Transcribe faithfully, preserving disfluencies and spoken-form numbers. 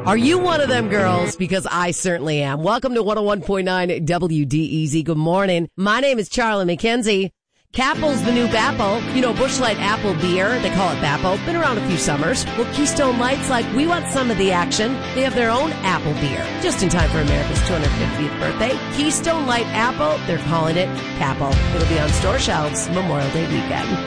Are you one of them girls? Because I certainly am. Welcome to one oh one point nine W D E Z. Good morning. My name is Charlie McKenzie. Capple's the new Bapple. You know, Busch Light Apple beer. They call it Bapple. Been around a few summers. Well, Keystone Light's like, we want some of the action. They have their own apple beer. Just in time for America's two hundred fiftieth birthday. Keystone Light Apple. They're calling it Capple. It'll be on store shelves Memorial Day weekend.